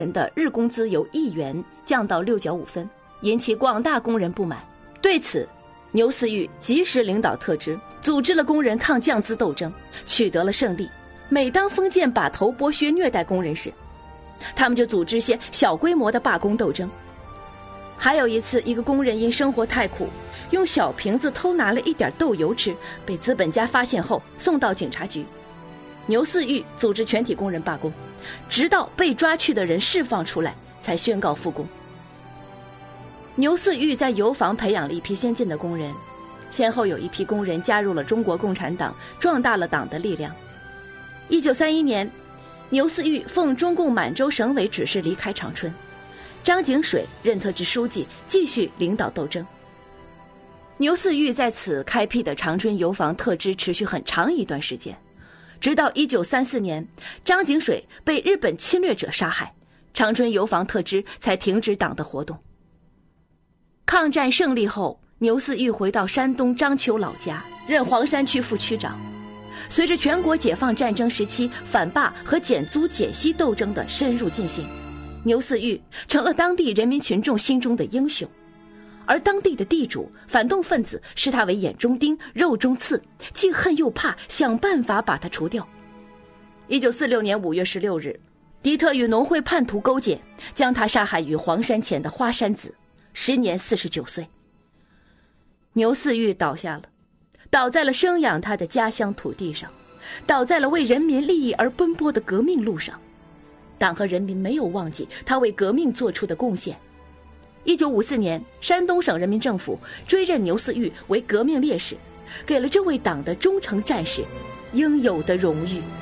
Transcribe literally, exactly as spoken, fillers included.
人的日工资由一元降到六角五分，引起广大工人不满。对此，牛嗣玉及时领导特支，组织了工人抗降资斗争，取得了胜利。每当封建把头剥削虐待工人时，他们就组织些小规模的罢工斗争。还有一次，一个工人因生活太苦，用小瓶子偷拿了一点豆油吃，被资本家发现后送到警察局。牛嗣玉组织全体工人罢工，直到被抓去的人释放出来，才宣告复工。牛嗣玉在油坊培养了一批先进的工人，先后有一批工人加入了中国共产党，壮大了党的力量。一九三一年，牛嗣玉奉中共满洲省委指示离开长春，张景水任特支书记，继续领导斗争。牛嗣玉在此开辟的长春油坊特支持续很长一段时间，直到一九三四年，张景水被日本侵略者杀害，长春油坊特支才停止党的活动。抗战胜利后，牛嗣玉回到山东章丘老家，任黄山区副区长。随着全国解放战争时期反罢和减租减息斗争的深入进行，牛嗣玉成了当地人民群众心中的英雄，而当地的地主、反动分子视他为眼中钉、肉中刺，既恨又怕，想办法把他除掉。一九四六年五月十六日，敌特与农会叛徒勾结，将他杀害于黄山前的花山子，时年四十九岁。牛嗣玉倒下了，倒在了生养他的家乡土地上，倒在了为人民利益而奔波的革命路上。党和人民没有忘记他为革命做出的贡献。一九五四年，山东省人民政府追认牛嗣玉为革命烈士，给了这位党的忠诚战士应有的荣誉。